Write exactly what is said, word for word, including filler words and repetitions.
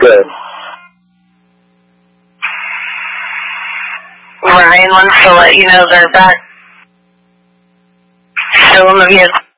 Good. Ryan wants to let you know they're back. Show him the vehicle.